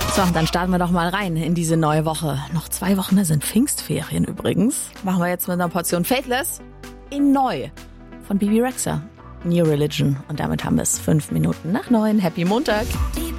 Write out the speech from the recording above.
So, dann starten wir doch mal rein in diese neue Woche. Noch 2 Wochen, da sind Pfingstferien übrigens. Machen wir jetzt mit einer Portion Faithless in Neu von Bebe Rexha. New Religion. Und damit haben wir es 5 Minuten nach 9. Happy Montag. Die